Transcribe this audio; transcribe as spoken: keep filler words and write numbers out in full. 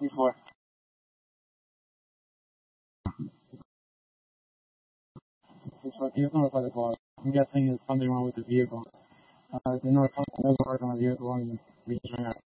before. It's not, it's not a public law. I'm guessing it's something wrong with the vehicle. Uh, in North Carolina, work on a vehicle and we just ran out.